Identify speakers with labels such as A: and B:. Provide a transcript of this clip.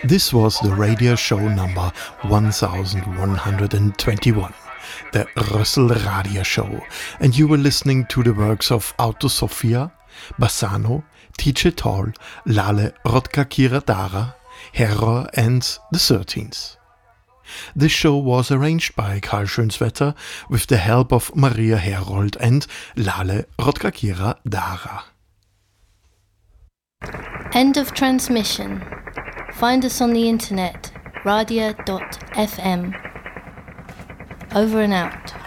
A: This was the radio show number 1121, the Rössl Radio Show, and you were listening to the works of Auto Sofia, Bassano, Tice Tall, Lale Rotkakira Dara, Herror and the 13th. This show was arranged by Karl Schönswetter with the help of Maria Herold and Lale Rotkakira Dara.
B: End of transmission. Find us on the internet, radia.fm. Over and out.